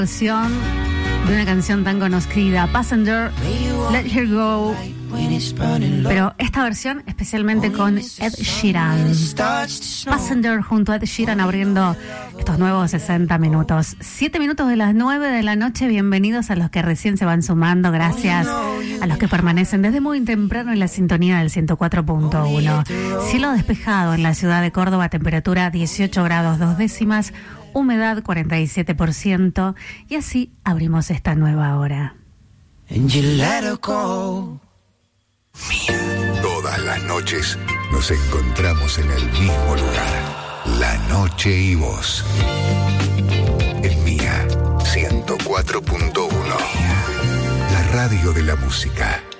Versión de una canción tan conocida, Passenger, Let Her Go, pero esta versión especialmente con Ed Sheeran. Passenger junto a Ed Sheeran abriendo estos nuevos 60 minutos. 7 minutos de las 9 de la noche. Bienvenidos a los que recién se van sumando. Gracias a los que permanecen desde muy temprano en la sintonía del 104.1. Cielo despejado en la ciudad de Córdoba, temperatura 18 grados 2 décimas, humedad 47%, y así abrimos esta nueva hora. Todas las noches nos encontramos en el mismo lugar. La Noche y Vos. En Mía 104.1. La radio de la música.